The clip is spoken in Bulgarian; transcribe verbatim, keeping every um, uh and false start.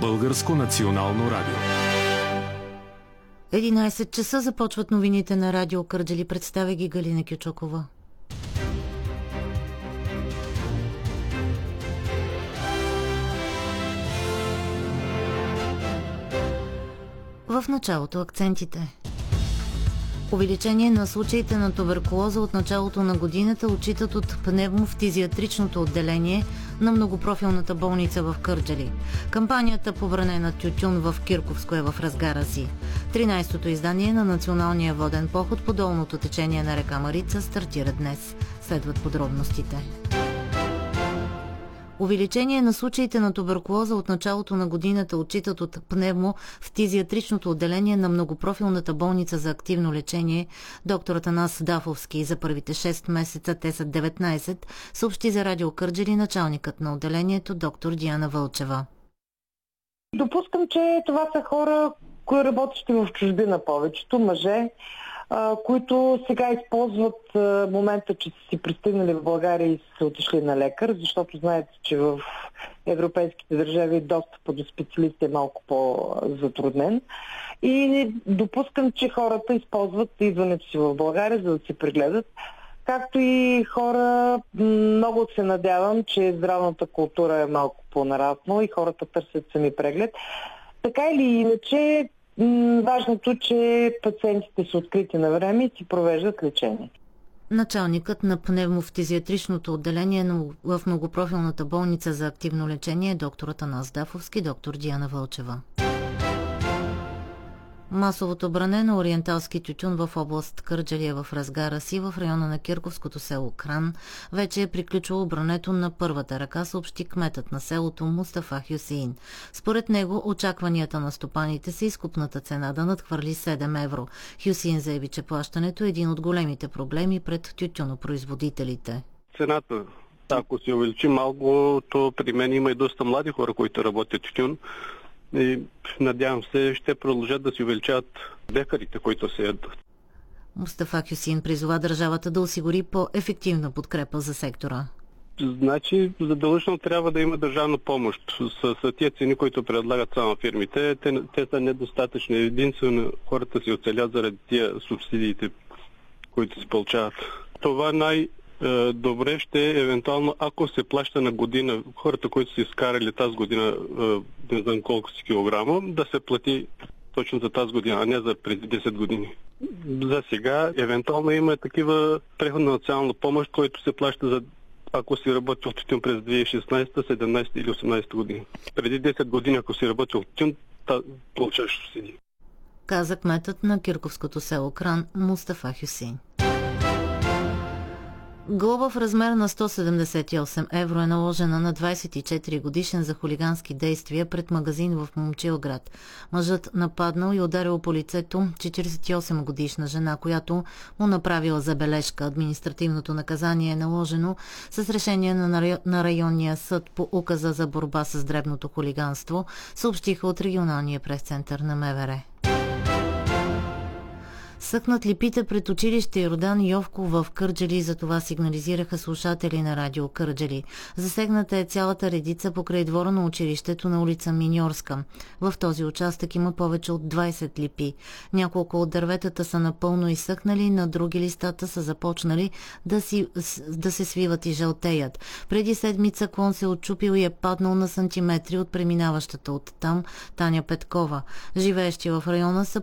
Българско национално радио. единайсет часа започват новините на Радио Кърджали. Представя ги Галина Кючокова. В началото акцентите. Увеличение на случаите на туберкулоза от началото на годината отчитат от пневмофтизиатричното отделение на многопрофилната болница в Кърджали. Кампанията по бране на тютюн в Кирковско е в разгара си. тринайсетото издание на националния воден поход по долното течение на река Марица стартира днес. Следват подробностите. Увеличение на случаите на туберкулоза от началото на годината отчитат от пневмофтизиатричното отделение на многопрофилната болница за активно лечение доктор Атанас Дафовски. За първите шест месеца, те са деветнайсет, съобщи за Радио Кърджали началникът на отделението доктор Диана Вълчева. Допускам, че това са хора, които работещи в чужбина, повечето мъже, които сега използват момента, че са си пристигнали в България и са отишли на лекар, защото знаете, че в европейските държави достъпът до специалист е малко по-затруднен. И допускам, че хората използват идването си в България, за да се прегледат. Както и хора, много се надявам, че здравната култура е малко по-нараснала и хората търсят сами преглед. Така или иначе, важното, че пациентите са открити на време и си провеждат лечение. Началникът на пневмофтизиатричното отделение в многопрофилната болница за активно лечение е доктор Атанас Дафовски, доктор Диана Вълчева. Масовото бране на ориенталски тютюн в област Кърджали е в разгара си. В района на Кирковското село Кран вече е приключило брането на първата ръка, съобщи кметът на селото Мустафа Хюсеин. Според него очакванията на стопаните са изкупната цена да надхвърли седем евро. Хюсеин заяви, че плащането е един от големите проблеми пред тютюнопроизводителите. Цената, ако се увеличи малко, то при мен има и доста млади хора, които работят тютюн. И надявам се, ще продължат да си увеличават декарите, които се ядат. Мустафа Хюсеин призова държавата да осигури по-ефективна подкрепа за сектора. Значи, задължително трябва да има държавна помощ. С, с тия цени, които предлагат само фирмите, те, те са недостатъчни. Единствено хората си оцелят заради тия субсидиите, които се получават. Това най- добре ще е евентуално, ако се плаща на година, хората, които са изкарали тази година, не знам колко си килограма, да се плати точно за тази година, а не за преди десет години. За сега, евентуално има такива преходна национална помощ, който се плаща за ако си работил в тютюн през две хиляди и шестнайсета, седемнайсета или осемнайсета година. Преди десет години, ако си работил в тютюн, получаваш субсидии. Каза кметът на Кирковското село Кран Мустафа Хюсеин. Глоба в размер на сто седемдесет и осем евро е наложена на двайсет и четири годишен за хулигански действия пред магазин в Момчилград. Мъжът нападнал и ударил по лицето четирийсет и осем годишна жена, която му направила забележка. Административното наказание е наложено с решение на районния съд по указа за борба с дребното хулиганство, съобщиха от регионалния прес-център на МВР. Съкнат липите пред училище Йордан Йовков в Кърджали, за това сигнализираха слушатели на Радио Кърджали. Засегната е цялата редица покрай двора на училището на улица Миньорска. В този участък има повече от двайсет липи. Няколко от дърветата са напълно изсъхнали, на други листата са започнали да, си, да се свиват и жълтеят. Преди седмица клон се отчупил и е паднал на сантиметри от преминаващата от там Таня Петкова. Живеещи в района са